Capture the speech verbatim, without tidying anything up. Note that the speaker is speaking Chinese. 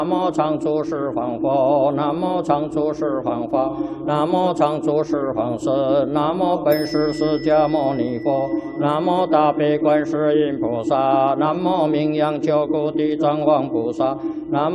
南无常住十方佛，南无常住十方法，南无常住十方神，南无本师释迦牟尼佛，南无大悲观世音菩萨，南无名扬救苦地藏王菩萨，南。